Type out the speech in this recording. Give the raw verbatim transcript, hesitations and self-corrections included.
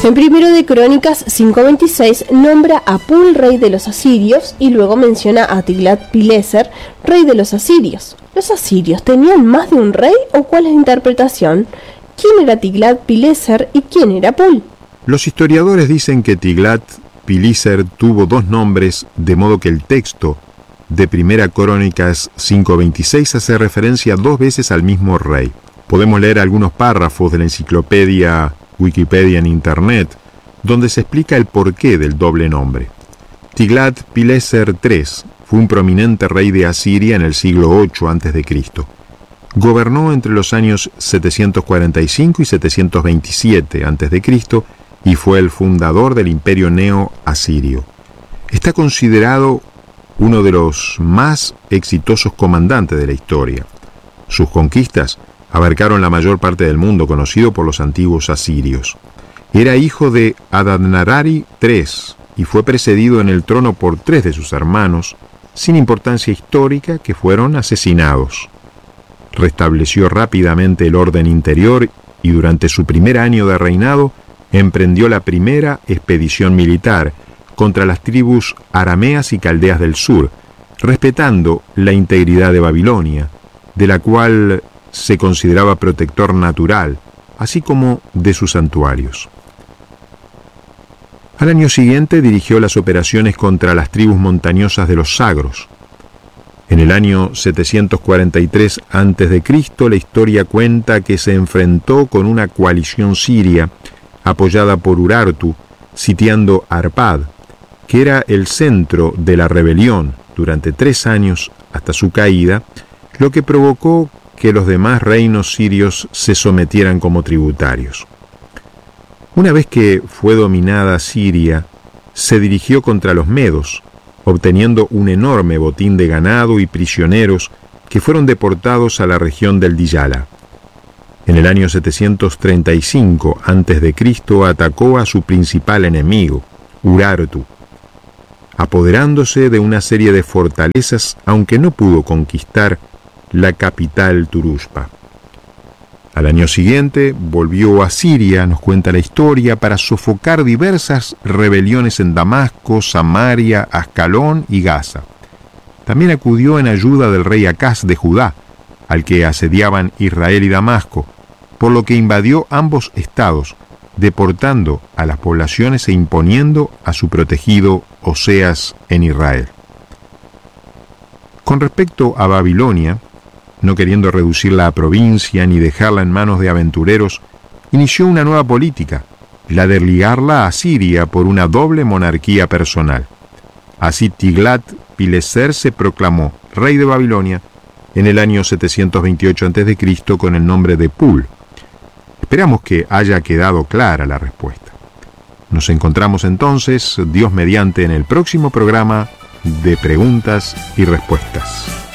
En Primero de Crónicas cinco veintiséis nombra a Pul, rey de los asirios, y luego menciona a Tiglat-Pileser, rey de los asirios. ¿Los asirios tenían más de un rey o cuál es la interpretación? ¿Quién era Tiglat-Pileser y quién era Pul? Los historiadores dicen que Tiglat-Pileser tuvo dos nombres, de modo que el texto de Primera Crónicas cinco veintiséis hace referencia dos veces al mismo rey. Podemos leer algunos párrafos de la enciclopedia Wikipedia en Internet, donde se explica el porqué del doble nombre. Tiglat-Pileser tercero fue un prominente rey de Asiria en el siglo ocho antes de Cristo. Gobernó entre los años setecientos cuarenta y cinco y setecientos veintisiete antes de Cristo y fue el fundador del imperio neo-asirio. Está considerado uno de los más exitosos comandantes de la historia. Sus conquistas abarcaron la mayor parte del mundo conocido por los antiguos asirios. Era hijo de Adad-Nirari tercero y fue precedido en el trono por tres de sus hermanos, sin importancia histórica, que fueron asesinados. Restableció rápidamente el orden interior y durante su primer año de reinado emprendió la primera expedición militar contra las tribus arameas y caldeas del sur, respetando la integridad de Babilonia, de la cual se consideraba protector natural, así como de sus santuarios. Al año siguiente dirigió las operaciones contra las tribus montañosas de los Zagros. En el año setecientos cuarenta y tres antes de Cristo, la historia cuenta que se enfrentó con una coalición siria apoyada por Urartu, sitiando Arpad, que era el centro de la rebelión durante tres años hasta su caída, lo que provocó que los demás reinos sirios se sometieran como tributarios. Una vez que fue dominada Siria, se dirigió contra los medos, obteniendo un enorme botín de ganado y prisioneros que fueron deportados a la región del Diyala. En el año setecientos treinta y cinco antes de Cristo atacó a su principal enemigo, Urartu, apoderándose de una serie de fortalezas, aunque no pudo conquistar la capital Turushpa. Al año siguiente volvió a Siria, nos cuenta la historia, para sofocar diversas rebeliones en Damasco, Samaria, Ascalón y Gaza. También acudió en ayuda del rey Acaz de Judá, al que asediaban Israel y Damasco, por lo que invadió ambos estados, deportando a las poblaciones e imponiendo a su protegido Oseas en Israel. Con respecto a Babilonia, no queriendo reducirla a provincia ni dejarla en manos de aventureros, inició una nueva política, la de ligarla a Siria por una doble monarquía personal. Así Tiglat-Pileser se proclamó rey de Babilonia en el año setecientos veintiocho antes de Cristo con el nombre de Pul. Esperamos que haya quedado clara la respuesta. Nos encontramos entonces, Dios mediante, en el próximo programa de Preguntas y Respuestas.